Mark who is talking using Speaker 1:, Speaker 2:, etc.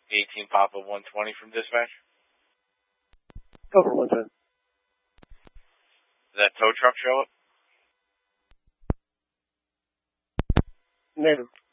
Speaker 1: 18 Papa 120 from dispatch.
Speaker 2: Go for 110.
Speaker 1: Did that tow truck show up?
Speaker 2: Negative.